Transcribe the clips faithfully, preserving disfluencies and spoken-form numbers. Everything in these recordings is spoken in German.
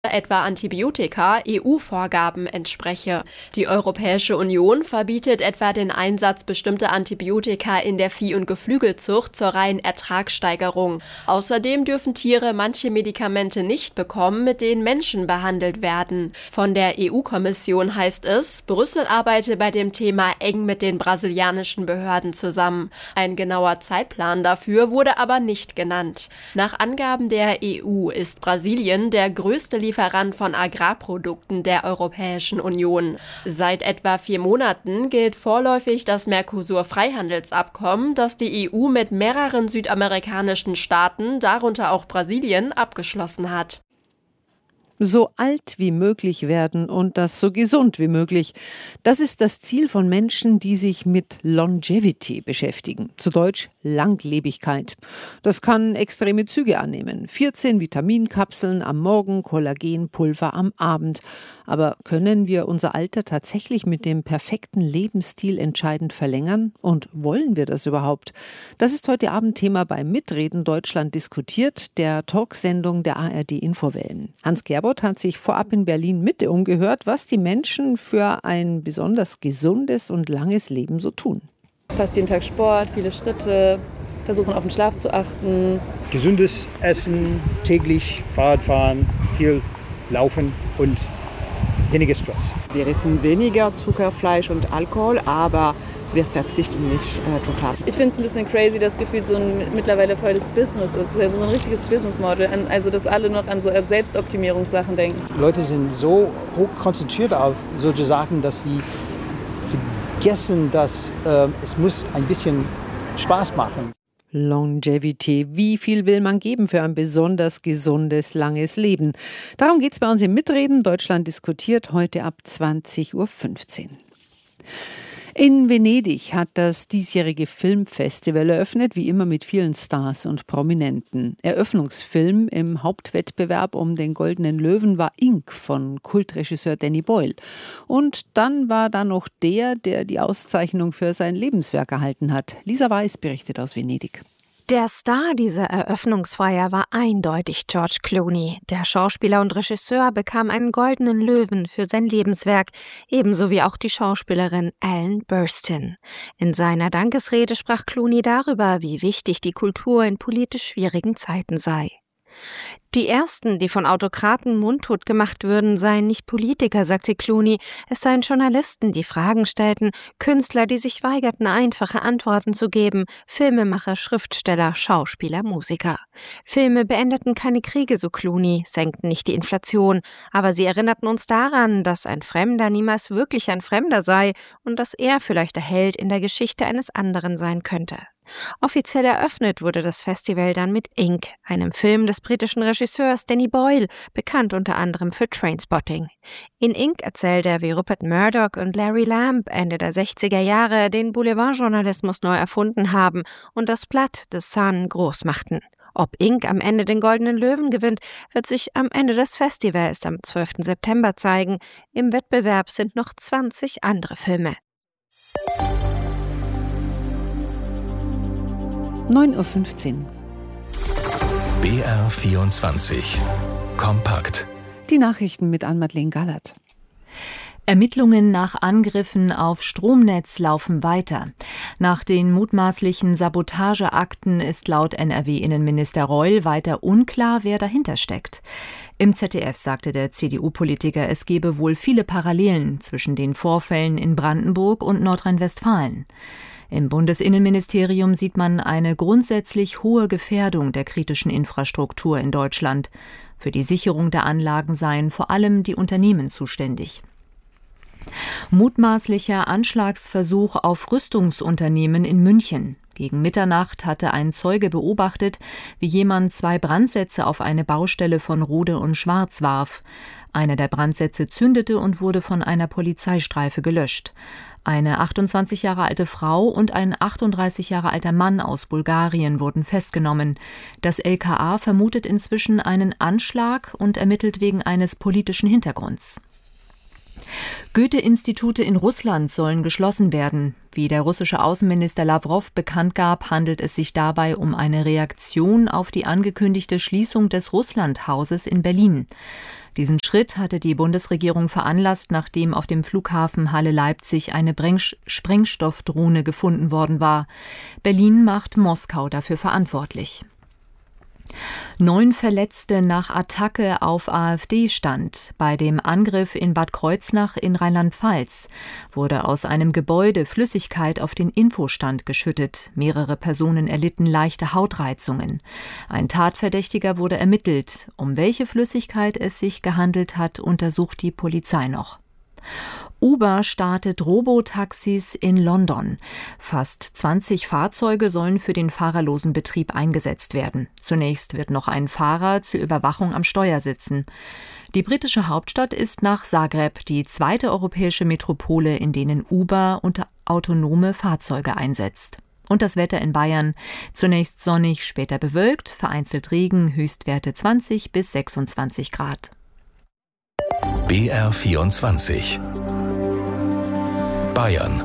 etwa Antibiotika, E U-Vorgaben entspreche. Die Europäische Union verbietet etwa den Einsatz bestimmter Antibiotika in der Vieh- und Geflügelzucht zur reinen Ertragssteigerung. Außerdem dürfen Tiere manche Medikamente nicht bekommen, mit denen Menschen behandelt werden. Von der E U-Kommission heißt es, Brüssel arbeite bei dem Thema eng mit den brasilianischen Behörden zusammen. Ein genauer Zeitplan dafür wurde aber nicht genannt. Nach Angaben der E U ist Brasilien der größte Lieferant von Agrarprodukten der Europäischen Union. Seit etwa vier Monaten gilt vorläufig das Mercosur-Freihandelsabkommen, das die E U mit mehreren südamerikanischen Staaten, darunter auch Brasilien, abgeschlossen hat. So alt wie möglich werden und das so gesund wie möglich. Das ist das Ziel von Menschen, die sich mit Longevity beschäftigen. Zu Deutsch Langlebigkeit. Das kann extreme Züge annehmen. vierzehn Vitaminkapseln am Morgen, Kollagenpulver am Abend. Aber können wir unser Alter tatsächlich mit dem perfekten Lebensstil entscheidend verlängern? Und wollen wir das überhaupt? Das ist heute Abend Thema bei Mitreden Deutschland diskutiert, der Talksendung der A R D Infowellen. Hans Gerbold hat sich vorab in Berlin Mitte umgehört, was die Menschen für ein besonders gesundes und langes Leben so tun. Fast jeden Tag Sport, viele Schritte, versuchen auf den Schlaf zu achten. Gesundes Essen, täglich Fahrradfahren, viel Laufen und weniger Stress. Wir essen weniger Zucker, Fleisch und Alkohol, aber wir verzichten nicht äh, total. Ich finde es ein bisschen crazy, das Gefühl, so ein mittlerweile voll das Business ist. Es ist ja so ein richtiges Businessmodel, also dass alle noch an so Selbstoptimierungssachen denken. Leute sind so hoch konzentriert auf solche Sachen, dass sie vergessen, dass äh, es muss ein bisschen Spaß machen. Longevity. Wie viel will man geben für ein besonders gesundes, langes Leben? Darum geht es bei uns im Mitreden. Deutschland diskutiert heute ab zwanzig Uhr fünfzehn. In Venedig hat das diesjährige Filmfestival eröffnet, wie immer mit vielen Stars und Prominenten. Eröffnungsfilm im Hauptwettbewerb um den Goldenen Löwen war Ink von Kultregisseur Danny Boyle. Und dann war da noch der, der die Auszeichnung für sein Lebenswerk erhalten hat. Lisa Weiß berichtet aus Venedig. Der Star dieser Eröffnungsfeier war eindeutig George Clooney. Der Schauspieler und Regisseur bekam einen Goldenen Löwen für sein Lebenswerk, ebenso wie auch die Schauspielerin Ellen Burstyn. In seiner Dankesrede sprach Clooney darüber, wie wichtig die Kultur in politisch schwierigen Zeiten sei. Die ersten, die von Autokraten mundtot gemacht würden, seien nicht Politiker, sagte Clooney. Es seien Journalisten, die Fragen stellten, Künstler, die sich weigerten, einfache Antworten zu geben, Filmemacher, Schriftsteller, Schauspieler, Musiker. Filme beendeten keine Kriege, so Clooney, senkten nicht die Inflation, aber sie erinnerten uns daran, dass ein Fremder niemals wirklich ein Fremder sei und dass er vielleicht der Held in der Geschichte eines anderen sein könnte. Offiziell eröffnet wurde das Festival dann mit Ink, einem Film des britischen Regisseurs Danny Boyle, bekannt unter anderem für Trainspotting. In Ink erzählt er, wie Rupert Murdoch und Larry Lamb Ende der sechziger Jahre den Boulevardjournalismus neu erfunden haben und das Blatt The Sun groß machten. Ob Ink am Ende den Goldenen Löwen gewinnt, wird sich am Ende des Festivals am zwölften September zeigen. Im Wettbewerb sind noch zwanzig andere Filme. neun Uhr fünfzehn. B R vierundzwanzig. Kompakt. Die Nachrichten mit Ann-Madeleine Gallert. Ermittlungen nach Angriffen auf Stromnetz laufen weiter. Nach den mutmaßlichen Sabotageakten ist laut N R W-Innenminister Reul weiter unklar, wer dahinter steckt. Im Z D F sagte der C D U-Politiker, es gebe wohl viele Parallelen zwischen den Vorfällen in Brandenburg und Nordrhein-Westfalen. Im Bundesinnenministerium sieht man eine grundsätzlich hohe Gefährdung der kritischen Infrastruktur in Deutschland. Für die Sicherung der Anlagen seien vor allem die Unternehmen zuständig. Mutmaßlicher Anschlagsversuch auf Rüstungsunternehmen in München. Gegen Mitternacht hatte ein Zeuge beobachtet, wie jemand zwei Brandsätze auf eine Baustelle von Rohde und Schwarz warf. Einer der Brandsätze zündete und wurde von einer Polizeistreife gelöscht. Eine achtundzwanzig Jahre alte Frau und ein achtunddreißig Jahre alter Mann aus Bulgarien wurden festgenommen. Das L K A vermutet inzwischen einen Anschlag und ermittelt wegen eines politischen Hintergrunds. Goethe-Institute in Russland sollen geschlossen werden. Wie der russische Außenminister Lawrow bekannt gab, handelt es sich dabei um eine Reaktion auf die angekündigte Schließung des Russlandhauses in Berlin. Diesen Schritt hatte die Bundesregierung veranlasst, nachdem auf dem Flughafen Halle-Leipzig eine Breng- Sprengstoffdrohne gefunden worden war. Berlin macht Moskau dafür verantwortlich. Neun Verletzte nach Attacke auf AfD-Stand. Bei dem Angriff in Bad Kreuznach in Rheinland-Pfalz wurde aus einem Gebäude Flüssigkeit auf den Infostand geschüttet. Mehrere Personen erlitten leichte Hautreizungen. Ein Tatverdächtiger wurde ermittelt. Um welche Flüssigkeit es sich gehandelt hat, untersucht die Polizei noch. Uber startet Robotaxis in London. Fast zwanzig Fahrzeuge sollen für den fahrerlosen Betrieb eingesetzt werden. Zunächst wird noch ein Fahrer zur Überwachung am Steuer sitzen. Die britische Hauptstadt ist nach Zagreb die zweite europäische Metropole, in denen Uber und autonome Fahrzeuge einsetzt. Und das Wetter in Bayern: zunächst sonnig, später bewölkt, vereinzelt Regen, Höchstwerte zwanzig bis sechsundzwanzig Grad. B R vierundzwanzig Bayern.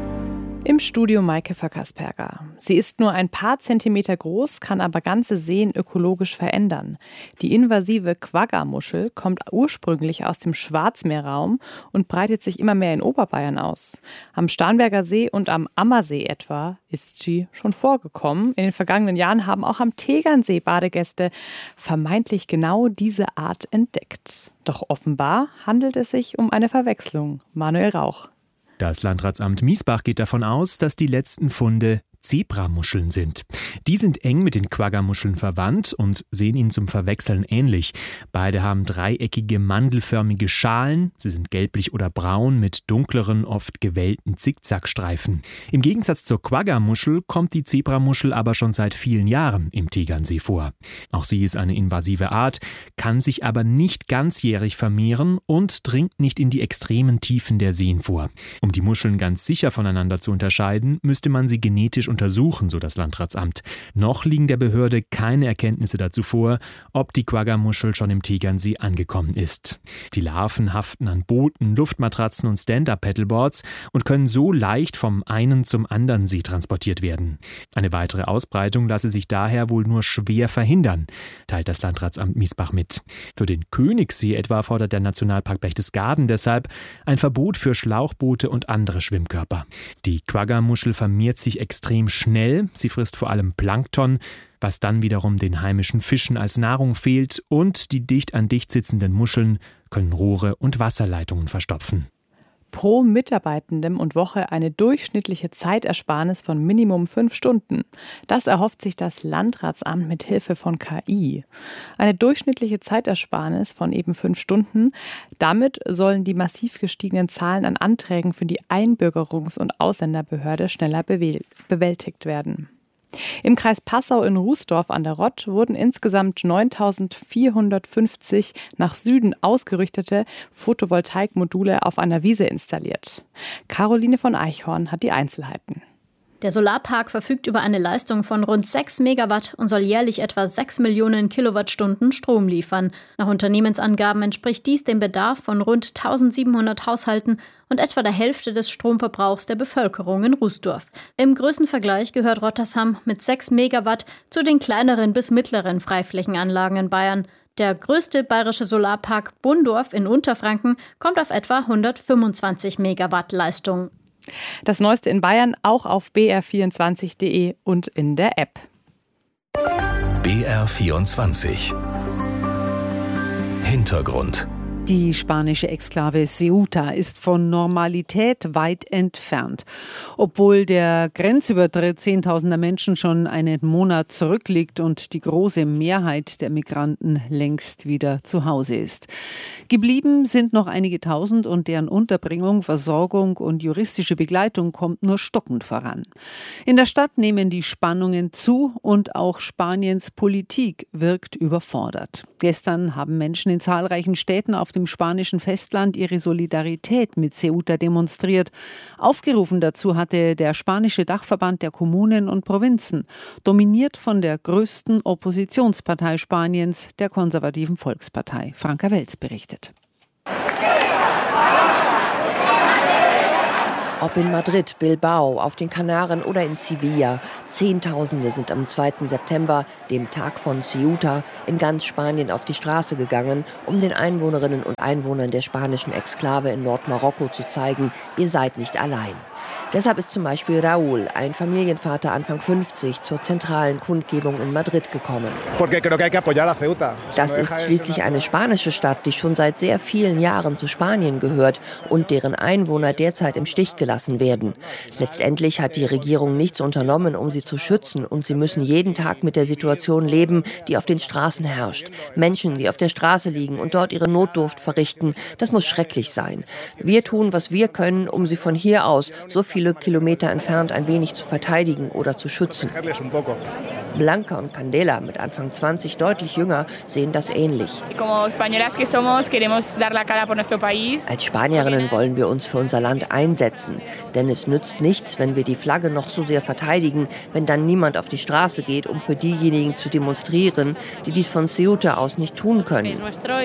Im Studio Maike Vöckersperger. Sie ist nur ein paar Zentimeter groß, kann aber ganze Seen ökologisch verändern. Die invasive Quagga-Muschel kommt ursprünglich aus dem Schwarzmeerraum und breitet sich immer mehr in Oberbayern aus. Am Starnberger See und am Ammersee etwa ist sie schon vorgekommen. In den vergangenen Jahren haben auch am Tegernsee Badegäste vermeintlich genau diese Art entdeckt. Doch offenbar handelt es sich um eine Verwechslung. Manuel Rauch. Das Landratsamt Miesbach geht davon aus, dass die letzten Funde Zebramuscheln sind. Die sind eng mit den Quagga-Muscheln verwandt und sehen ihnen zum Verwechseln ähnlich. Beide haben dreieckige, mandelförmige Schalen. Sie sind gelblich oder braun mit dunkleren, oft gewellten Zickzackstreifen. Im Gegensatz zur Quagga-Muschel kommt die Zebramuschel aber schon seit vielen Jahren im Tegernsee vor. Auch sie ist eine invasive Art, kann sich aber nicht ganzjährig vermehren und dringt nicht in die extremen Tiefen der Seen vor. Um die Muscheln ganz sicher voneinander zu unterscheiden, müsste man sie genetisch untersuchen, so das Landratsamt. Noch liegen der Behörde keine Erkenntnisse dazu vor, ob die Quagga-Muschel schon im Tegernsee angekommen ist. Die Larven haften an Booten, Luftmatratzen und Stand-Up-Paddleboards und können so leicht vom einen zum anderen See transportiert werden. Eine weitere Ausbreitung lasse sich daher wohl nur schwer verhindern, teilt das Landratsamt Miesbach mit. Für den Königssee etwa fordert der Nationalpark Berchtesgaden deshalb ein Verbot für Schlauchboote und andere Schwimmkörper. Die Quagga-Muschel vermehrt sich extrem schnell. Sie frisst vor allem Plankton, was dann wiederum den heimischen Fischen als Nahrung fehlt, und die dicht an dicht sitzenden Muscheln können Rohre und Wasserleitungen verstopfen. Pro Mitarbeitendem und Woche eine durchschnittliche Zeitersparnis von Minimum fünf Stunden. Das erhofft sich das Landratsamt mit Hilfe von K I. Eine durchschnittliche Zeitersparnis von eben fünf Stunden. Damit sollen die massiv gestiegenen Zahlen an Anträgen für die Einbürgerungs- und Ausländerbehörde schneller bewältigt werden. Im Kreis Passau in Rußdorf an der Rott wurden insgesamt neuntausendvierhundertfünfzig nach Süden ausgerichtete Photovoltaikmodule auf einer Wiese installiert. Caroline von Eichhorn hat die Einzelheiten. Der Solarpark verfügt über eine Leistung von rund sechs Megawatt und soll jährlich etwa sechs Millionen Kilowattstunden Strom liefern. Nach Unternehmensangaben entspricht dies dem Bedarf von rund eintausendsiebenhundert Haushalten und etwa der Hälfte des Stromverbrauchs der Bevölkerung in Rußdorf. Im Größenvergleich gehört Rottershamm mit sechs Megawatt zu den kleineren bis mittleren Freiflächenanlagen in Bayern. Der größte bayerische Solarpark Bundorf in Unterfranken kommt auf etwa hundertfünfundzwanzig Megawatt Leistung. Das Neueste in Bayern auch auf b r vierundzwanzig punkt d e und in der App. B R vierundzwanzig Hintergrund. Die spanische Exklave Ceuta ist von Normalität weit entfernt. Obwohl der Grenzübertritt zehntausender Menschen schon einen Monat zurückliegt und die große Mehrheit der Migranten längst wieder zu Hause ist. Geblieben sind noch einige Tausend und deren Unterbringung, Versorgung und juristische Begleitung kommt nur stockend voran. In der Stadt nehmen die Spannungen zu und auch Spaniens Politik wirkt überfordert. Gestern haben Menschen in zahlreichen Städten auf dem spanischen Festland ihre Solidarität mit Ceuta demonstriert. Aufgerufen dazu hatte der spanische Dachverband der Kommunen und Provinzen, dominiert von der größten Oppositionspartei Spaniens, der konservativen Volkspartei. Franka Welz berichtet. Ob in Madrid, Bilbao, auf den Kanaren oder in Sevilla, Zehntausende sind am zweiten September, dem Tag von Ceuta, in ganz Spanien auf die Straße gegangen, um den Einwohnerinnen und Einwohnern der spanischen Exklave in Nordmarokko zu zeigen, ihr seid nicht allein. Deshalb ist zum Beispiel Raúl, ein Familienvater Anfang fünfzig, zur zentralen Kundgebung in Madrid gekommen. Das ist schließlich eine spanische Stadt, die schon seit sehr vielen Jahren zu Spanien gehört und deren Einwohner derzeit im Stich gelassen werden. Letztendlich hat die Regierung nichts unternommen, um sie zu schützen, und sie müssen jeden Tag mit der Situation leben, die auf den Straßen herrscht. Menschen, die auf der Straße liegen und dort ihre Notdurft verrichten, das muss schrecklich sein. Wir tun, was wir können, um sie von hier aus, so viele Kilometer entfernt, ein wenig zu verteidigen oder zu schützen. Blanca und Candela, mit Anfang zwanzig, deutlich jünger, sehen das ähnlich. Als Spanierinnen wollen wir uns für unser Land einsetzen. Denn es nützt nichts, wenn wir die Flagge noch so sehr verteidigen, wenn dann niemand auf die Straße geht, um für diejenigen zu demonstrieren, die dies von Ceuta aus nicht tun können.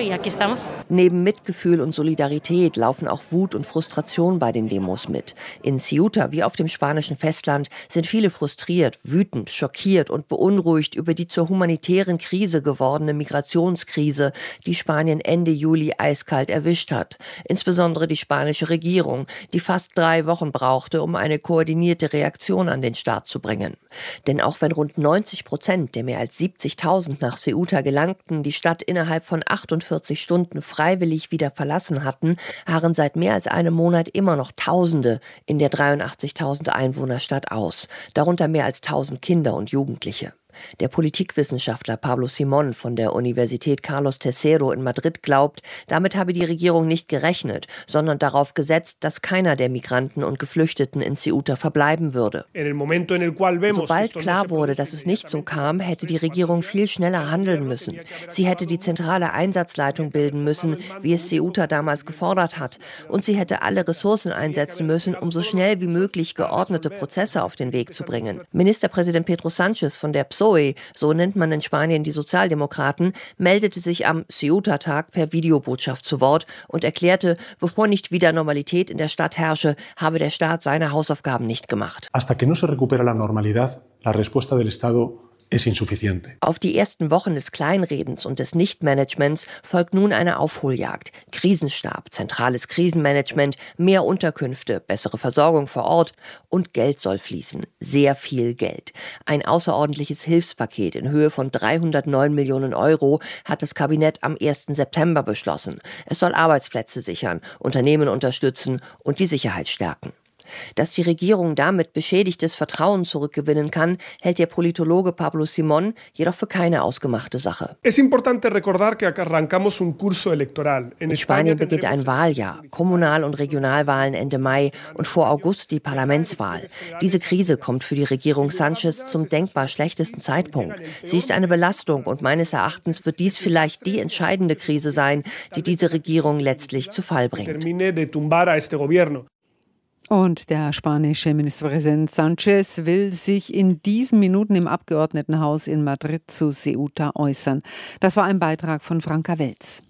Neben Mitgefühl und Solidarität laufen auch Wut und Frustration bei den Demos mit. In Ceuta wie auf dem spanischen Festland sind viele frustriert, wütend, schockiert und beunruhigt über die zur humanitären Krise gewordene Migrationskrise, die Spanien Ende Juli eiskalt erwischt hat. Insbesondere die spanische Regierung, die fast drei Wochen brauchte, um eine koordinierte Reaktion an den Start zu bringen. Denn auch wenn rund neunzig Prozent der mehr als siebzigtausend nach Ceuta gelangten die Stadt innerhalb von achtundvierzig Stunden freiwillig wieder verlassen hatten, harren seit mehr als einem Monat immer noch Tausende in der dreiundachtzigtausend Einwohnerstadt aus, darunter mehr als tausend Kinder und Jugendliche. Der Politikwissenschaftler Pablo Simón von der Universität Carlos Tercero in Madrid glaubt, damit habe die Regierung nicht gerechnet, sondern darauf gesetzt, dass keiner der Migranten und Geflüchteten in Ceuta verbleiben würde. Sobald klar wurde, dass es nicht so kam, hätte die Regierung viel schneller handeln müssen. Sie hätte die zentrale Einsatzleitung bilden müssen, wie es Ceuta damals gefordert hat. Und sie hätte alle Ressourcen einsetzen müssen, um so schnell wie möglich geordnete Prozesse auf den Weg zu bringen. Ministerpräsident Pedro Sánchez von der P S O E, so nennt man in Spanien die Sozialdemokraten, meldete sich am Ceuta-Tag per Videobotschaft zu Wort und erklärte, bevor nicht wieder Normalität in der Stadt herrsche, habe der Staat seine Hausaufgaben nicht gemacht. Hasta que no se recupera la normalidad, la respuesta del Estado es insuficiente. Auf die ersten Wochen des Kleinredens und des Nichtmanagements folgt nun eine Aufholjagd. Krisenstab, zentrales Krisenmanagement, mehr Unterkünfte, bessere Versorgung vor Ort und Geld soll fließen. Sehr viel Geld. Ein außerordentliches Hilfspaket in Höhe von dreihundertneun Millionen Euro hat das Kabinett am ersten September beschlossen. Es soll Arbeitsplätze sichern, Unternehmen unterstützen und die Sicherheit stärken. Dass die Regierung damit beschädigtes Vertrauen zurückgewinnen kann, hält der Politologe Pablo Simón jedoch für keine ausgemachte Sache. In Spanien beginnt ein Wahljahr, Kommunal- und Regionalwahlen Ende Mai und vor August die Parlamentswahl. Diese Krise kommt für die Regierung Sánchez zum denkbar schlechtesten Zeitpunkt. Sie ist eine Belastung und meines Erachtens wird dies vielleicht die entscheidende Krise sein, die diese Regierung letztlich zu Fall bringt. Und der spanische Ministerpräsident Sánchez will sich in diesen Minuten im Abgeordnetenhaus in Madrid zu Ceuta äußern. Das war ein Beitrag von Franka Welz.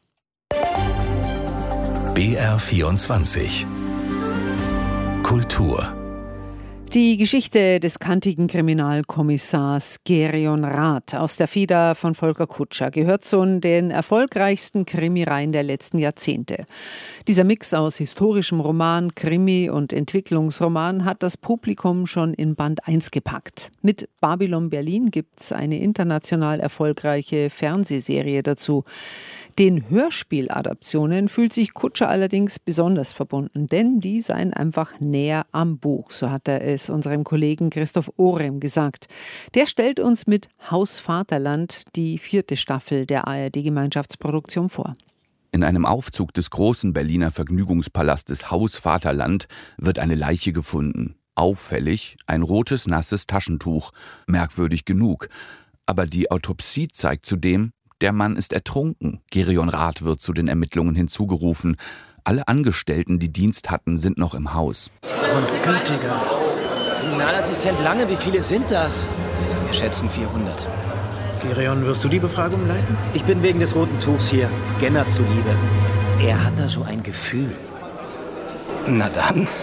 B R vierundzwanzig Kultur. Die Geschichte des kantigen Kriminalkommissars Gerion Rath aus der Feder von Volker Kutscher gehört zu den erfolgreichsten Krimireihen der letzten Jahrzehnte. Dieser Mix aus historischem Roman, Krimi und Entwicklungsroman hat das Publikum schon in Band eins gepackt. Mit Babylon Berlin gibt's eine international erfolgreiche Fernsehserie dazu. Den Hörspieladaptionen fühlt sich Kutscher allerdings besonders verbunden, denn die seien einfach näher am Buch, so hat er es unserem Kollegen Christoph Ohrem gesagt. Der stellt uns mit Haus Vaterland die vierte Staffel der A R D-Gemeinschaftsproduktion vor. In einem Aufzug des großen Berliner Vergnügungspalastes Haus Vaterland wird eine Leiche gefunden. Auffällig ein rotes, nasses Taschentuch. Merkwürdig genug. Aber die Autopsie zeigt zudem, der Mann ist ertrunken. Gerion Rath wird zu den Ermittlungen hinzugerufen. Alle Angestellten, die Dienst hatten, sind noch im Haus. Und gütiger. Kriminalassistent Lange, wie viele sind das? Wir schätzen vierhundert. Gerion, wirst du die Befragung leiten? Ich bin wegen des roten Tuchs hier. Genner zuliebe. Er hat da so ein Gefühl. Na dann,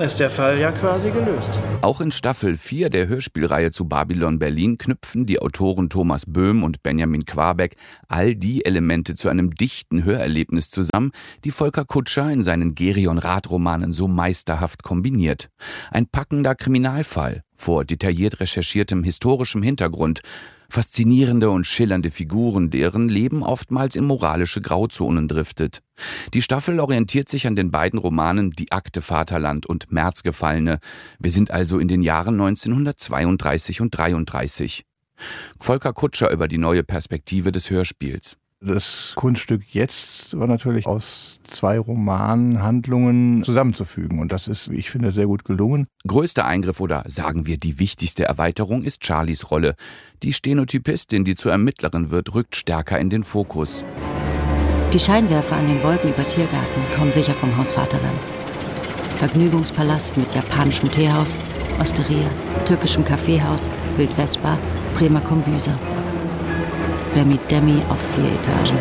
ist der Fall ja quasi gelöst. Auch in Staffel vier der Hörspielreihe zu Babylon Berlin knüpfen die Autoren Thomas Böhm und Benjamin Quabeck all die Elemente zu einem dichten Hörerlebnis zusammen, die Volker Kutscher in seinen Gerion-Rath-Romanen so meisterhaft kombiniert. Ein packender Kriminalfall vor detailliert recherchiertem historischem Hintergrund, faszinierende und schillernde Figuren, deren Leben oftmals in moralische Grauzonen driftet. Die Staffel orientiert sich an den beiden Romanen Die Akte Vaterland und Märzgefallene. Wir sind also in den Jahren neunzehnhundertzweiunddreißig und dreiunddreißig. Volker Kutscher über die neue Perspektive des Hörspiels. Das Kunststück jetzt war natürlich aus zwei Romanhandlungen zusammenzufügen. Und das ist, ich finde, sehr gut gelungen. Größter Eingriff oder sagen wir die wichtigste Erweiterung ist Charlies Rolle. Die Stenotypistin, die zur Ermittlerin wird, rückt stärker in den Fokus. Die Scheinwerfer an den Wolken über Tiergarten kommen sicher vom Haus Vaterland. Vergnügungspalast mit japanischem Teehaus, Osteria, türkischem Kaffeehaus, Wildwespa, Bremer Kombüse. Remi Demi auf vier Etagen.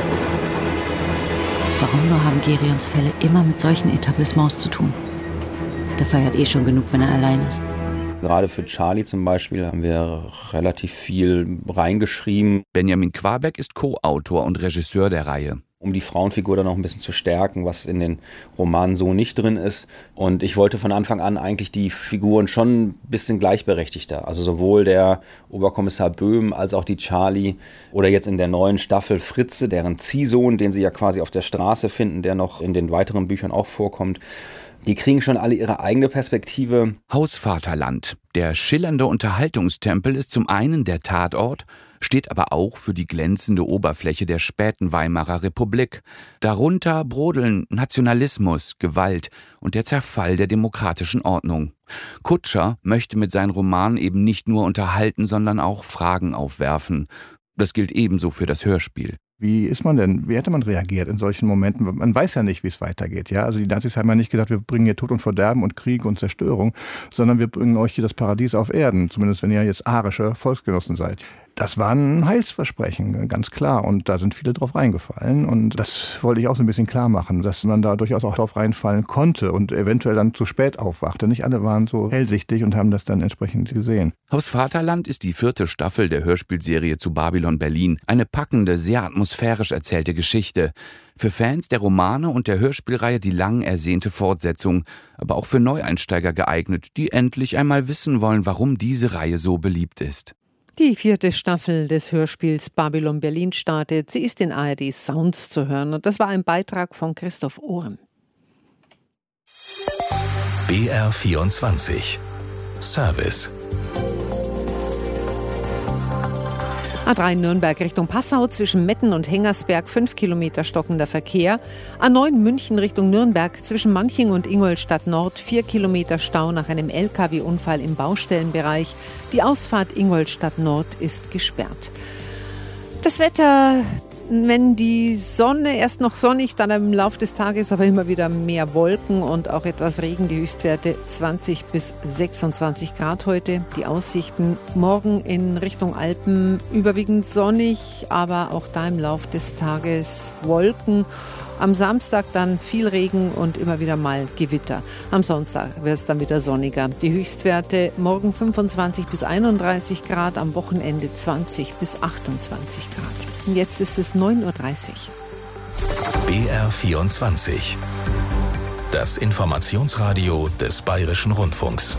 Warum nur haben Gerions Fälle immer mit solchen Etablissements zu tun? Der feiert eh schon genug, wenn er allein ist. Gerade für Charlie zum Beispiel haben wir relativ viel reingeschrieben. Benjamin Quabeck ist Co-Autor und Regisseur der Reihe. Um die Frauenfigur dann noch ein bisschen zu stärken, was in den Romanen so nicht drin ist. Und ich wollte von Anfang an eigentlich die Figuren schon ein bisschen gleichberechtigter. Also sowohl der Oberkommissar Böhm als auch die Charlie oder jetzt in der neuen Staffel Fritze, deren Ziehsohn, den sie ja quasi auf der Straße finden, der noch in den weiteren Büchern auch vorkommt. Die kriegen schon alle ihre eigene Perspektive. Haus Vaterland. Der schillernde Unterhaltungstempel ist zum einen der Tatort, steht aber auch für die glänzende Oberfläche der späten Weimarer Republik. Darunter brodeln Nationalismus, Gewalt und der Zerfall der demokratischen Ordnung. Kutscher möchte mit seinen Romanen eben nicht nur unterhalten, sondern auch Fragen aufwerfen. Das gilt ebenso für das Hörspiel. Wie ist man denn, wie hätte man reagiert in solchen Momenten? Man weiß ja nicht, wie es weitergeht. Ja? Also die Nazis haben ja nicht gesagt, wir bringen hier Tod und Verderben und Krieg und Zerstörung, sondern wir bringen euch hier das Paradies auf Erden, zumindest wenn ihr jetzt arische Volksgenossen seid. Das war ein Heilsversprechen, ganz klar. Und da sind viele drauf reingefallen. Und das wollte ich auch so ein bisschen klar machen, dass man da durchaus auch drauf reinfallen konnte und eventuell dann zu spät aufwachte. Nicht alle waren so hellsichtig und haben das dann entsprechend gesehen. Haus Vaterland ist die vierte Staffel der Hörspielserie zu Babylon Berlin. Eine packende, sehr atmosphärisch erzählte Geschichte. Für Fans der Romane und der Hörspielreihe die lang ersehnte Fortsetzung, aber auch für Neueinsteiger geeignet, die endlich einmal wissen wollen, warum diese Reihe so beliebt ist. Die vierte Staffel des Hörspiels Babylon Berlin startet. Sie ist in A R D Sounds zu hören. Und das war ein Beitrag von Christoph Ohren. B R vierundzwanzig Service. A drei Nürnberg Richtung Passau zwischen Metten und Hengersberg fünf Kilometer stockender Verkehr. A neun München Richtung Nürnberg zwischen Manching und Ingolstadt Nord vier Kilometer Stau nach einem L K W-Unfall im Baustellenbereich. Die Ausfahrt Ingolstadt Nord ist gesperrt. Das Wetter, wenn die Sonne erst noch sonnig, dann im Laufe des Tages aber immer wieder mehr Wolken und auch etwas Regen. Die Höchstwerte zwanzig bis sechsundzwanzig Grad heute. Die Aussichten morgen in Richtung Alpen überwiegend sonnig, aber auch da im Laufe des Tages Wolken. Am Samstag dann viel Regen und immer wieder mal Gewitter. Am Sonntag wird es dann wieder sonniger. Die Höchstwerte morgen fünfundzwanzig bis einunddreißig Grad, am Wochenende zwanzig bis achtundzwanzig Grad. Und jetzt ist es neun Uhr dreißig. B R vierundzwanzig. Das Informationsradio des Bayerischen Rundfunks.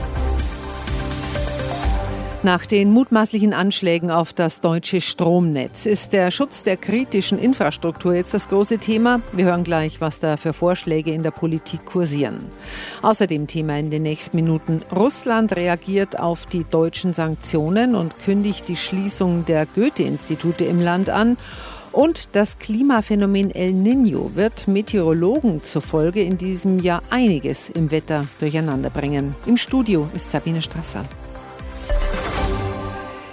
Nach den mutmaßlichen Anschlägen auf das deutsche Stromnetz ist der Schutz der kritischen Infrastruktur jetzt das große Thema. Wir hören gleich, was da für Vorschläge in der Politik kursieren. Außerdem Thema in den nächsten Minuten. Russland reagiert auf die deutschen Sanktionen und kündigt die Schließung der Goethe-Institute im Land an. Und das Klimaphänomen El Niño wird Meteorologen zufolge in diesem Jahr einiges im Wetter durcheinander bringen. Im Studio ist Sabine Strasser.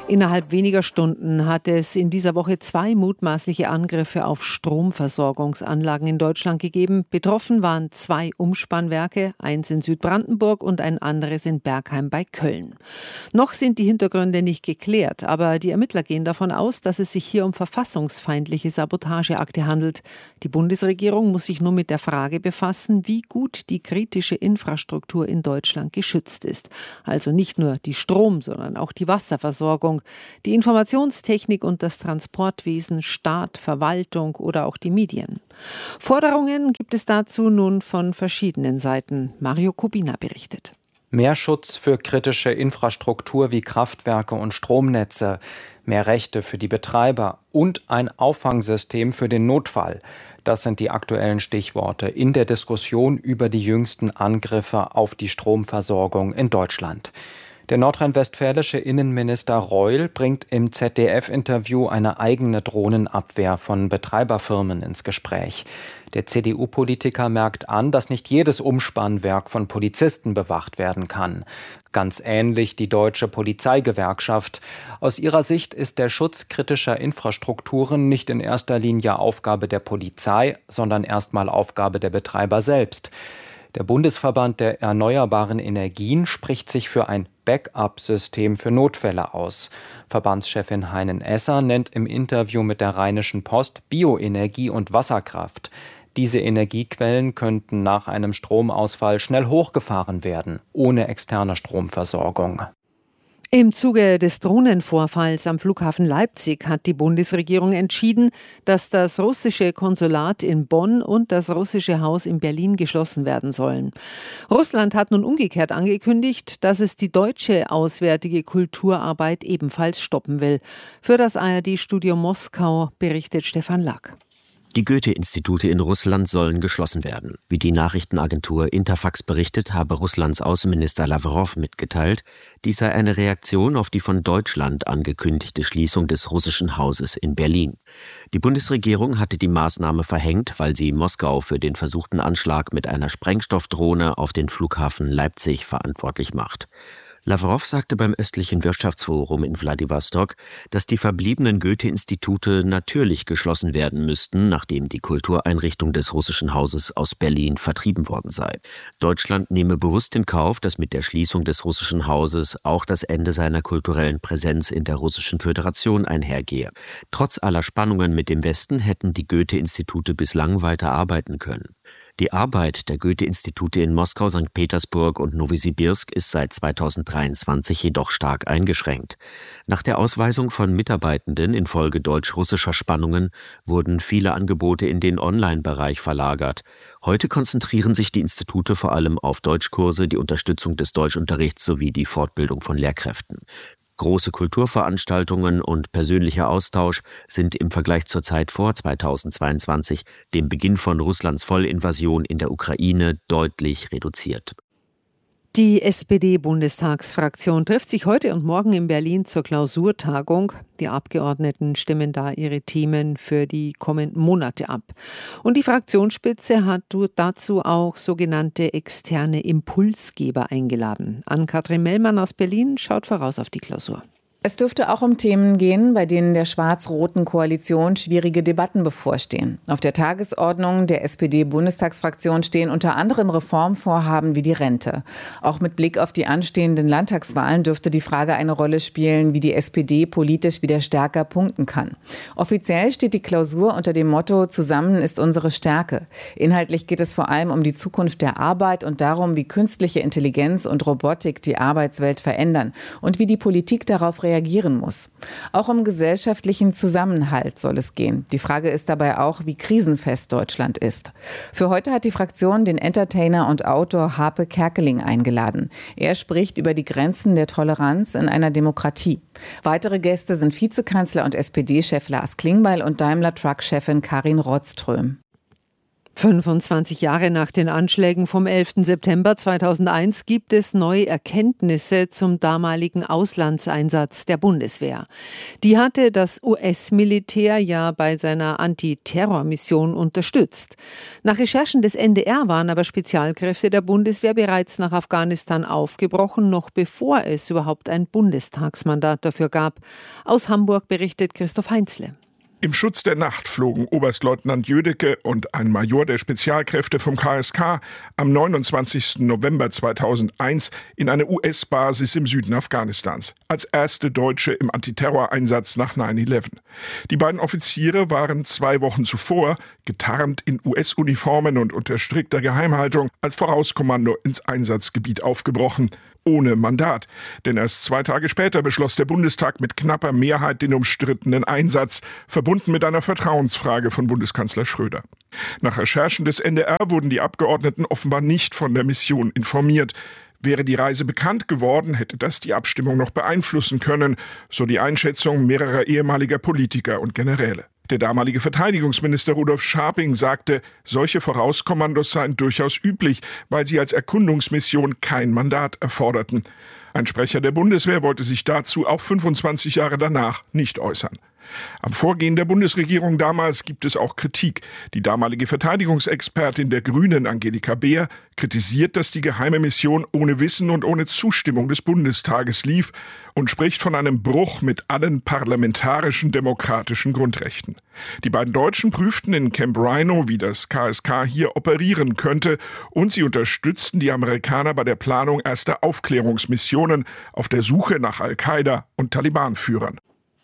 Innerhalb weniger Stunden hat es in dieser Woche zwei mutmaßliche Angriffe auf Stromversorgungsanlagen in Deutschland gegeben. Betroffen waren zwei Umspannwerke, eins in Südbrandenburg und ein anderes in Bergheim bei Köln. Noch sind die Hintergründe nicht geklärt, aber die Ermittler gehen davon aus, dass es sich hier um verfassungsfeindliche Sabotageakte handelt. Die Bundesregierung muss sich nun mit der Frage befassen, wie gut die kritische Infrastruktur in Deutschland geschützt ist. Also nicht nur die Strom-, sondern auch die Wasserversorgung, die Informationstechnik und das Transportwesen, Staat, Verwaltung oder auch die Medien. Forderungen gibt es dazu nun von verschiedenen Seiten. Mario Kubina berichtet. Mehr Schutz für kritische Infrastruktur wie Kraftwerke und Stromnetze, mehr Rechte für die Betreiber und ein Auffangsystem für den Notfall. Das sind die aktuellen Stichworte in der Diskussion über die jüngsten Angriffe auf die Stromversorgung in Deutschland. Der nordrhein-westfälische Innenminister Reul bringt im Z D F-Interview eine eigene Drohnenabwehr von Betreiberfirmen ins Gespräch. Der C D U-Politiker merkt an, dass nicht jedes Umspannwerk von Polizisten bewacht werden kann. Ganz ähnlich die Deutsche Polizeigewerkschaft. Aus ihrer Sicht ist der Schutz kritischer Infrastrukturen nicht in erster Linie Aufgabe der Polizei, sondern erstmal Aufgabe der Betreiber selbst. Der Bundesverband der erneuerbaren Energien spricht sich für ein Backup-System für Notfälle aus. Verbandschefin Heinen-Esser nennt im Interview mit der Rheinischen Post Bioenergie und Wasserkraft. Diese Energiequellen könnten nach einem Stromausfall schnell hochgefahren werden, ohne externe Stromversorgung. Im Zuge des Drohnenvorfalls am Flughafen Leipzig hat die Bundesregierung entschieden, dass das russische Konsulat in Bonn und das russische Haus in Berlin geschlossen werden sollen. Russland hat nun umgekehrt angekündigt, dass es die deutsche auswärtige Kulturarbeit ebenfalls stoppen will. Für das A R D-Studio Moskau berichtet Stefan Lack. Die Goethe-Institute in Russland sollen geschlossen werden. Wie die Nachrichtenagentur Interfax berichtet, habe Russlands Außenminister Lavrov mitgeteilt, dies sei eine Reaktion auf die von Deutschland angekündigte Schließung des russischen Hauses in Berlin. Die Bundesregierung hatte die Maßnahme verhängt, weil sie Moskau für den versuchten Anschlag mit einer Sprengstoffdrohne auf den Flughafen Leipzig verantwortlich macht. Lavrov sagte beim östlichen Wirtschaftsforum in Wladiwostok, dass die verbliebenen Goethe-Institute natürlich geschlossen werden müssten, nachdem die Kultureinrichtung des russischen Hauses aus Berlin vertrieben worden sei. Deutschland nehme bewusst in Kauf, dass mit der Schließung des russischen Hauses auch das Ende seiner kulturellen Präsenz in der Russischen Föderation einhergehe. Trotz aller Spannungen mit dem Westen hätten die Goethe-Institute bislang weiter arbeiten können. Die Arbeit der Goethe-Institute in Moskau, Sankt Petersburg und Nowosibirsk ist seit zweitausenddreiundzwanzig jedoch stark eingeschränkt. Nach der Ausweisung von Mitarbeitenden infolge deutsch-russischer Spannungen wurden viele Angebote in den Online-Bereich verlagert. Heute konzentrieren sich die Institute vor allem auf Deutschkurse, die Unterstützung des Deutschunterrichts sowie die Fortbildung von Lehrkräften. Große Kulturveranstaltungen und persönlicher Austausch sind im Vergleich zur Zeit vor zweitausendzweiundzwanzig, dem Beginn von Russlands Vollinvasion in der Ukraine, deutlich reduziert. Die S P D-Bundestagsfraktion trifft sich heute und morgen in Berlin zur Klausurtagung. Die Abgeordneten stimmen da ihre Themen für die kommenden Monate ab. Und die Fraktionsspitze hat dazu auch sogenannte externe Impulsgeber eingeladen. Ann-Kathrin Mellmann aus Berlin schaut voraus auf die Klausur. Es dürfte auch um Themen gehen, bei denen der schwarz-roten Koalition schwierige Debatten bevorstehen. Auf der Tagesordnung der S P D-Bundestagsfraktion stehen unter anderem Reformvorhaben wie die Rente. Auch mit Blick auf die anstehenden Landtagswahlen dürfte die Frage eine Rolle spielen, wie die S P D politisch wieder stärker punkten kann. Offiziell steht die Klausur unter dem Motto „Zusammen ist unsere Stärke". Inhaltlich geht es vor allem um die Zukunft der Arbeit und darum, wie künstliche Intelligenz und Robotik die Arbeitswelt verändern und wie die Politik darauf reagiert. reagieren muss. Auch um gesellschaftlichen Zusammenhalt soll es gehen. Die Frage ist dabei auch, wie krisenfest Deutschland ist. Für heute hat die Fraktion den Entertainer und Autor Harpe Kerkeling eingeladen. Er spricht über die Grenzen der Toleranz in einer Demokratie. Weitere Gäste sind Vizekanzler und S P D-Chef Lars Klingbeil und Daimler-Truck-Chefin Karin Rådström. fünfundzwanzig Jahre nach den Anschlägen vom elften September zweitausendeins gibt es neue Erkenntnisse zum damaligen Auslandseinsatz der Bundeswehr. Die hatte das U S-Militär ja bei seiner Antiterrormission unterstützt. Nach Recherchen des N D R waren aber Spezialkräfte der Bundeswehr bereits nach Afghanistan aufgebrochen, noch bevor es überhaupt ein Bundestagsmandat dafür gab. Aus Hamburg berichtet Christoph Heinzle. Im Schutz der Nacht flogen Oberstleutnant Jödecke und ein Major der Spezialkräfte vom K S K am neunundzwanzigsten November zweitausendeins in eine U S-Basis im Süden Afghanistans, als erste Deutsche im Antiterroreinsatz nach neun elf. Die beiden Offiziere waren zwei Wochen zuvor, getarnt in U S-Uniformen und unter strikter Geheimhaltung, als Vorauskommando ins Einsatzgebiet aufgebrochen. Ohne Mandat. Denn erst zwei Tage später beschloss der Bundestag mit knapper Mehrheit den umstrittenen Einsatz, verbunden mit einer Vertrauensfrage von Bundeskanzler Schröder. Nach Recherchen des N D R wurden die Abgeordneten offenbar nicht von der Mission informiert. Wäre die Reise bekannt geworden, hätte das die Abstimmung noch beeinflussen können, so die Einschätzung mehrerer ehemaliger Politiker und Generäle. Der damalige Verteidigungsminister Rudolf Scharping sagte, solche Vorauskommandos seien durchaus üblich, weil sie als Erkundungsmission kein Mandat erforderten. Ein Sprecher der Bundeswehr wollte sich dazu auch fünfundzwanzig Jahre danach nicht äußern. Am Vorgehen der Bundesregierung damals gibt es auch Kritik. Die damalige Verteidigungsexpertin der Grünen, Angelika Beer, kritisiert, dass die geheime Mission ohne Wissen und ohne Zustimmung des Bundestages lief und spricht von einem Bruch mit allen parlamentarischen demokratischen Grundrechten. Die beiden Deutschen prüften in Camp Rhino, wie das K S K hier operieren könnte, und sie unterstützten die Amerikaner bei der Planung erster Aufklärungsmissionen auf der Suche nach Al-Qaida und Taliban-Führern.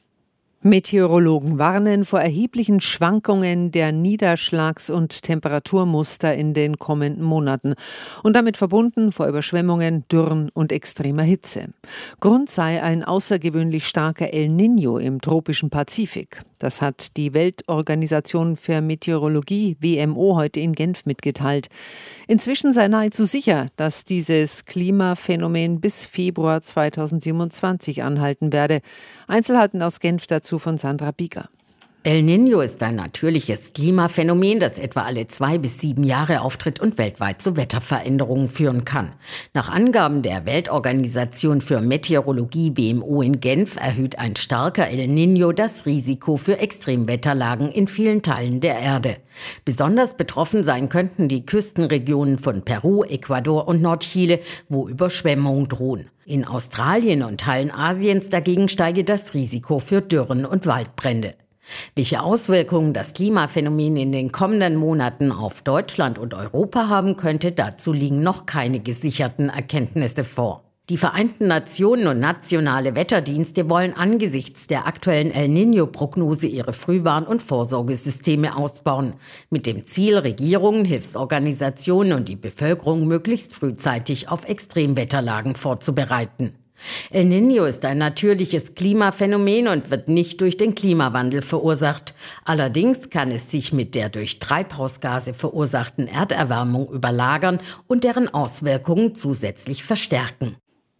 Meteorologen warnen vor erheblichen Schwankungen der Niederschlags- und Temperaturmuster in den kommenden Monaten und damit verbunden vor Überschwemmungen, Dürren und extremer Hitze. Grund sei ein außergewöhnlich starker El Niño im tropischen Pazifik. Das hat die Weltorganisation für Meteorologie W M O heute in Genf mitgeteilt. Inzwischen sei nahezu sicher, dass dieses Klimaphänomen bis Februar zweitausendsiebenundzwanzig anhalten werde. Einzelheiten aus Genf dazu von Sandra Bieger. El Niño ist ein natürliches Klimaphänomen, das etwa alle zwei bis sieben Jahre auftritt und weltweit zu Wetterveränderungen führen kann. Nach Angaben der Weltorganisation für Meteorologie W M O in Genf erhöht ein starker El Niño das Risiko für Extremwetterlagen in vielen Teilen der Erde. Besonders betroffen sein könnten die Küstenregionen von Peru, Ecuador und Nordchile, wo Überschwemmungen drohen. In Australien und Teilen Asiens dagegen steige das Risiko für Dürren und Waldbrände. Welche Auswirkungen das Klimaphänomen in den kommenden Monaten auf Deutschland und Europa haben könnte, dazu liegen noch keine gesicherten Erkenntnisse vor. Die Vereinten Nationen und nationale Wetterdienste wollen angesichts der aktuellen El Niño-Prognose ihre Frühwarn- und Vorsorgesysteme ausbauen, mit dem Ziel, Regierungen, Hilfsorganisationen und die Bevölkerung möglichst frühzeitig auf Extremwetterlagen vorzubereiten. El Niño ist ein natürliches Klimaphänomen und wird nicht durch den Klimawandel verursacht. Allerdings kann es sich mit der durch Treibhausgase verursachten Erderwärmung überlagern und deren Auswirkungen zusätzlich verstärken.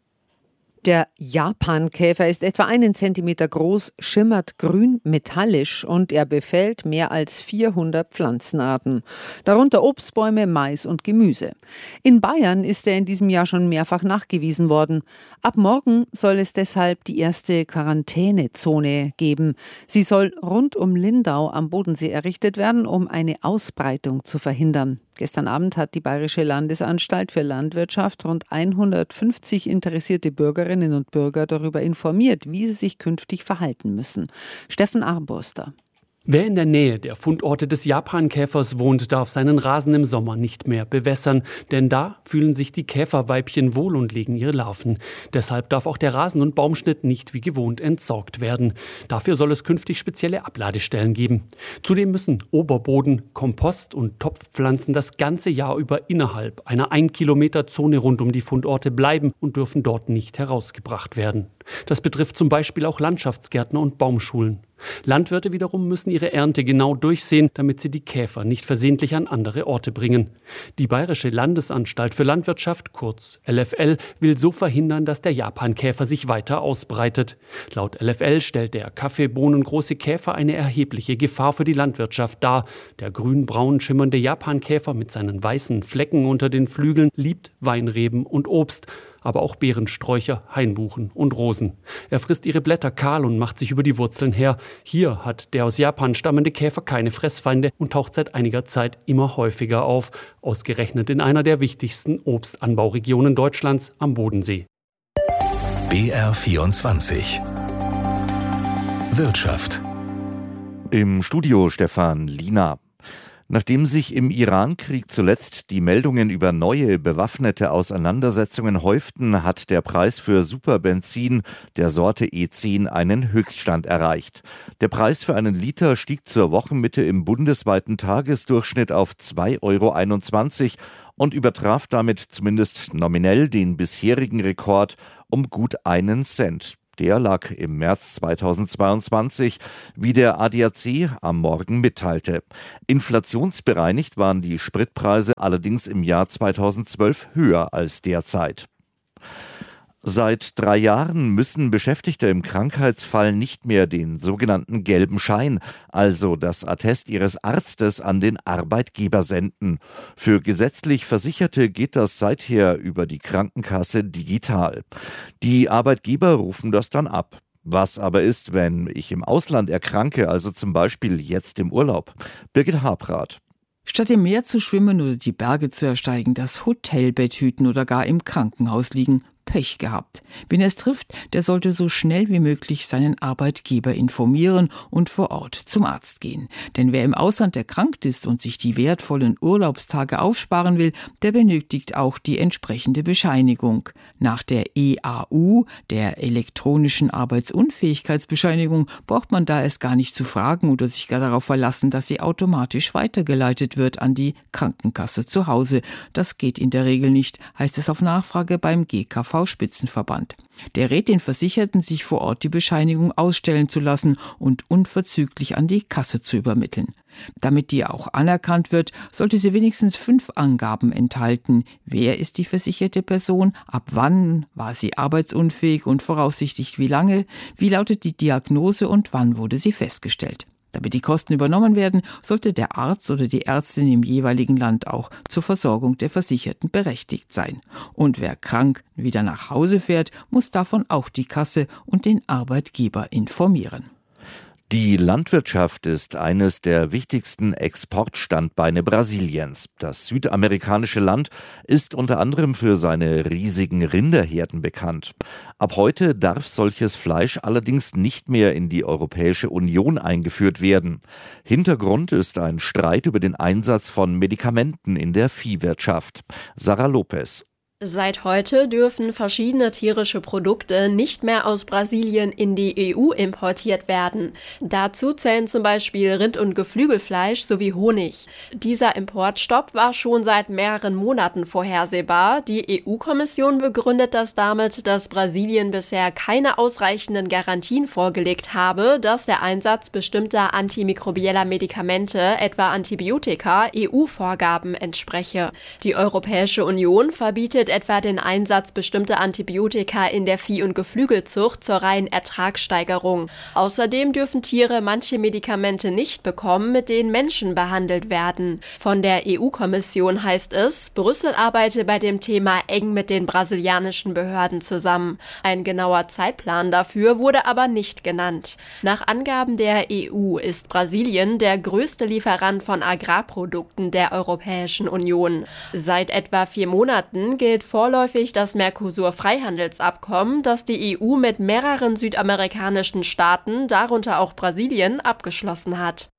Der Japankäfer ist etwa einen Zentimeter groß, schimmert grün metallisch und er befällt mehr als vierhundert Pflanzenarten, darunter Obstbäume, Mais und Gemüse. In Bayern ist er in diesem Jahr schon mehrfach nachgewiesen worden. Ab morgen soll es deshalb die erste Quarantänezone geben. Sie soll rund um Lindau am Bodensee errichtet werden, um eine Ausbreitung zu verhindern. Gestern Abend hat die Bayerische Landesanstalt für Landwirtschaft rund hundertfünfzig interessierte Bürgerinnen und Bürger darüber informiert, wie sie sich künftig verhalten müssen. Steffen Armbruster. Wer in der Nähe der Fundorte des Japankäfers wohnt, darf seinen Rasen im Sommer nicht mehr bewässern, denn da fühlen sich die Käferweibchen wohl und legen ihre Larven. Deshalb darf auch der Rasen- und Baumschnitt nicht wie gewohnt entsorgt werden. Dafür soll es künftig spezielle Abladestellen geben. Zudem müssen Oberboden, Kompost und Topfpflanzen das ganze Jahr über innerhalb einer ein Kilometer Zone rund um die Fundorte bleiben und dürfen dort nicht herausgebracht werden. Das betrifft zum Beispiel auch Landschaftsgärtner und Baumschulen. Landwirte wiederum müssen ihre Ernte genau durchsehen, damit sie die Käfer nicht versehentlich an andere Orte bringen. Die Bayerische Landesanstalt für Landwirtschaft, kurz L F L, will so verhindern, dass der Japankäfer sich weiter ausbreitet. Laut L F L stellt der Kaffeebohnengroße Käfer eine erhebliche Gefahr für die Landwirtschaft dar. Der grün-braun schimmernde Japankäfer mit seinen weißen Flecken unter den Flügeln liebt Weinreben und Obst, aber auch Beerensträucher, Hainbuchen und Rosen. Er frisst ihre Blätter kahl und macht sich über die Wurzeln her. Hier hat der aus Japan stammende Käfer keine Fressfeinde und taucht seit einiger Zeit immer häufiger auf, ausgerechnet in einer der wichtigsten Obstanbauregionen Deutschlands am Bodensee. B R vierundzwanzig Wirtschaft. Im Studio Stefan Liener. Nachdem sich im Iran-Krieg zuletzt die Meldungen über neue bewaffnete Auseinandersetzungen häuften, hat der Preis für Superbenzin der Sorte E zehn einen Höchststand erreicht. Der Preis für einen Liter stieg zur Wochenmitte im bundesweiten Tagesdurchschnitt auf zwei Euro einundzwanzig und übertraf damit zumindest nominell den bisherigen Rekord um gut einen Cent. Der lag im März zweitausendzweiundzwanzig, wie der A D A C am Morgen mitteilte. Inflationsbereinigt waren die Spritpreise allerdings im Jahr zweitausendzwölf höher als derzeit. Seit drei Jahren müssen Beschäftigte im Krankheitsfall nicht mehr den sogenannten gelben Schein, also das Attest ihres Arztes, an den Arbeitgeber senden. Für gesetzlich Versicherte geht das seither über die Krankenkasse digital. Die Arbeitgeber rufen das dann ab. Was aber ist, wenn ich im Ausland erkranke, also zum Beispiel jetzt im Urlaub? Birgit Habrath. Statt im Meer zu schwimmen oder die Berge zu ersteigen, das Hotelbett hüten oder gar im Krankenhaus liegen, Pech gehabt. Wen es trifft, der sollte so schnell wie möglich seinen Arbeitgeber informieren und vor Ort zum Arzt gehen. Denn wer im Ausland erkrankt ist und sich die wertvollen Urlaubstage aufsparen will, der benötigt auch die entsprechende Bescheinigung. Nach der E A U, der elektronischen Arbeitsunfähigkeitsbescheinigung, braucht man da es gar nicht zu fragen oder sich gar darauf verlassen, dass sie automatisch weitergeleitet wird an die Krankenkasse zu Hause. Das geht in der Regel nicht, heißt es auf Nachfrage beim G K V-Spitzenverband. Der rät den Versicherten, sich vor Ort die Bescheinigung ausstellen zu lassen und unverzüglich an die Kasse zu übermitteln. Damit die auch anerkannt wird, sollte sie wenigstens fünf Angaben enthalten. Wer ist die versicherte Person? Ab wann war sie arbeitsunfähig und voraussichtlich wie lange? Wie lautet die Diagnose und wann wurde sie festgestellt? Damit die Kosten übernommen werden, sollte der Arzt oder die Ärztin im jeweiligen Land auch zur Versorgung der Versicherten berechtigt sein. Und wer krank wieder nach Hause fährt, muss davon auch die Kasse und den Arbeitgeber informieren. Die Landwirtschaft ist eines der wichtigsten Exportstandbeine Brasiliens. Das südamerikanische Land ist unter anderem für seine riesigen Rinderherden bekannt. Ab heute darf solches Fleisch allerdings nicht mehr in die Europäische Union eingeführt werden. Hintergrund ist ein Streit über den Einsatz von Medikamenten in der Viehwirtschaft. Sarah Lopez. Seit heute dürfen verschiedene tierische Produkte nicht mehr aus Brasilien in die E U importiert werden. Dazu zählen zum Beispiel Rind- und Geflügelfleisch sowie Honig. Dieser Importstopp war schon seit mehreren Monaten vorhersehbar. Die E U-Kommission begründet das damit, dass Brasilien bisher keine ausreichenden Garantien vorgelegt habe, dass der Einsatz bestimmter antimikrobieller Medikamente, etwa Antibiotika, E U-Vorgaben entspreche. Die Europäische Union verbietet etwa den Einsatz bestimmter Antibiotika in der Vieh- und Geflügelzucht zur reinen Ertragssteigerung. Außerdem dürfen Tiere manche Medikamente nicht bekommen, mit denen Menschen behandelt werden. Von der E U-Kommission heißt es, Brüssel arbeite bei dem Thema eng mit den brasilianischen Behörden zusammen. Ein genauer Zeitplan dafür wurde aber nicht genannt. Nach Angaben der E U ist Brasilien der größte Lieferant von Agrarprodukten der Europäischen Union. Seit etwa vier Monaten gilt vorläufig das Mercosur-Freihandelsabkommen, das die E U mit mehreren südamerikanischen Staaten, darunter auch Brasilien, abgeschlossen hat.